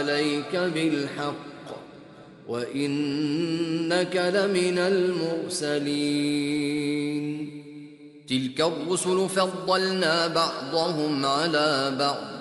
عليك بالحق وإنك لمن المرسلين. تلك الرسل فضلنا بعضهم على بعض